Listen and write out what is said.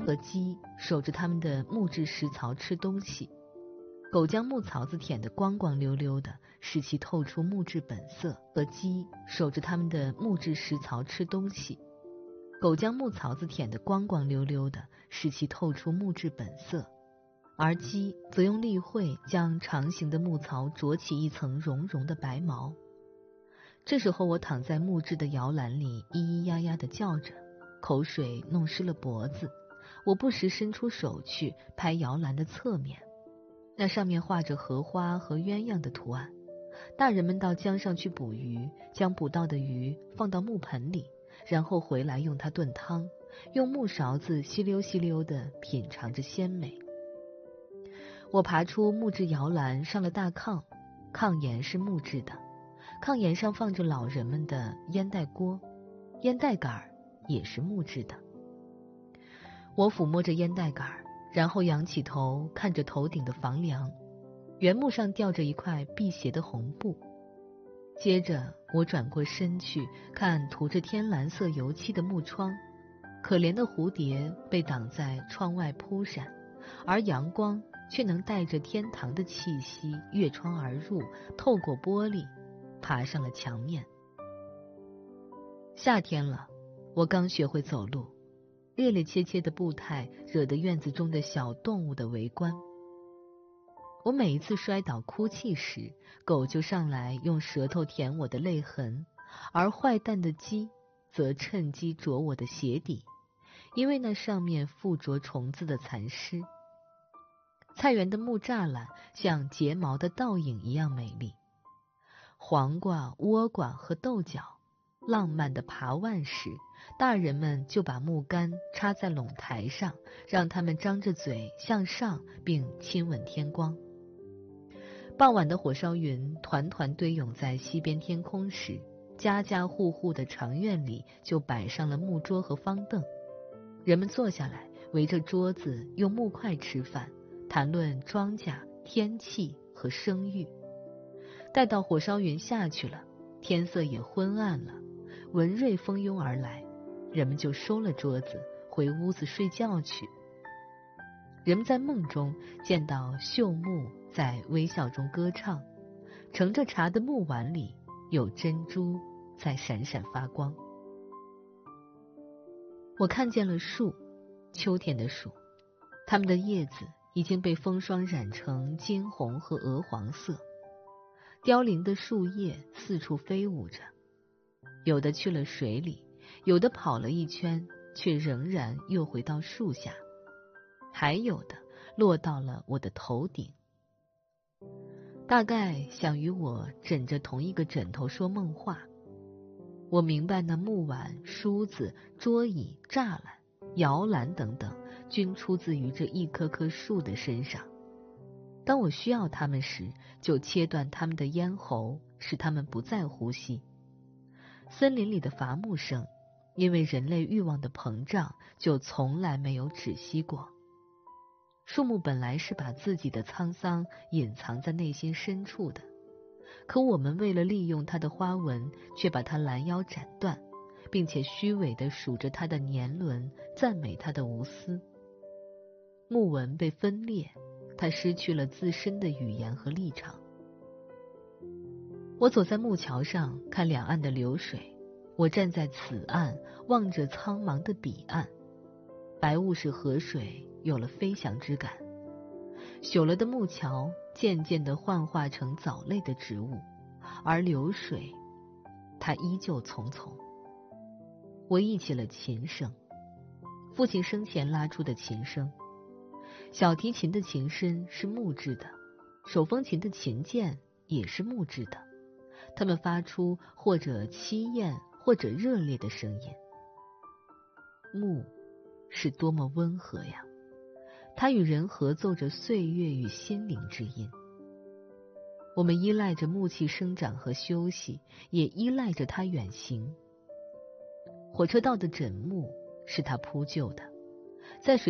和鸡守着它们的木质食槽吃东西，狗将木槽子舔得光光溜溜的，使其透出木质本色；和鸡守着它们的木质食槽吃东西，狗将木槽子舔得光光溜溜的，使其透出木质本色，而鸡则用利喙将长形的木槽啄起一层绒绒的白毛。这时候我躺在木质的摇篮里，咿咿呀呀地叫着，口水弄湿了脖子。我不时伸出手去拍摇篮的侧面，那上面画着荷花和鸳鸯的图案。大人们到江上去捕鱼，将捕到的鱼放到木盆里，然后回来用它炖汤，用木勺子吸溜吸溜地品尝着鲜美。我爬出木质摇篮，上了大炕，炕沿是木质的，炕沿上放着老人们的烟袋锅，烟袋杆也是木质的。我抚摸着烟袋杆，然后仰起头看着头顶的房梁，原木上吊着一块辟邪的红布。接着我转过身去看涂着天蓝色油漆的木窗，可怜的蝴蝶被挡在窗外扑闪，而阳光却能带着天堂的气息越窗而入，透过玻璃爬上了墙面。夏天了，我刚学会走路，趔趔趄趄的步态惹得院子中的小动物的围观。我每一次摔倒哭泣时，狗就上来用舌头舔我的泪痕，而坏蛋的鸡则趁机啄我的鞋底，因为那上面附着虫子的残尸。菜园的木栅栏像睫毛的倒影一样美丽，黄瓜、倭瓜和豆角浪漫的爬腕时，大人们就把木杆插在垄台上，让它们张着嘴向上，并亲吻天光。傍晚的火烧云团团堆涌在西边天空时，家家户户的长院里就摆上了木桌和方凳，人们坐下来围着桌子用木块吃饭，谈论庄稼、天气和生育。待到火烧云下去了，天色也昏暗了，文瑞蜂拥而来，人们就收了桌子，回屋子睡觉去。人们在梦中见到绣木在微笑中歌唱，盛着茶的木碗里有珍珠在闪闪发光。我看见了树，秋天的树，它们的叶子已经被风霜染成金红和鹅黄色，凋零的树叶四处飞舞着，有的去了水里，有的跑了一圈，却仍然又回到树下，还有的落到了我的头顶。大概想与我枕着同一个枕头说梦话。我明白那木碗、梳子、桌椅、栅栏、摇篮等等，均出自于这一棵棵树的身上。当我需要它们时，就切断它们的咽喉，使它们不再呼吸。森林里的伐木声，因为人类欲望的膨胀，就从来没有止息过。树木本来是把自己的沧桑隐藏在内心深处的，可我们为了利用它的花纹，却把它拦腰斩断，并且虚伪地数着它的年轮，赞美它的无私。木纹被分裂，它失去了自身的语言和立场。我走在木桥上，看两岸的流水，我站在此岸，望着苍茫的彼岸。白雾使河水有了飞翔之感，朽了的木桥渐渐地幻化成藻类的植物，而流水，它依旧匆匆。我忆起了琴声，父亲生前拉出的琴声。小提琴的琴身是木质的，手风琴的琴键也是木质的，它们发出或者凄艳或者热烈的声音。木是多么温和呀，它与人合奏着岁月与心灵之音。我们依赖着木器生长和休息，也依赖着它远行。火车道的枕木是它铺就的，在水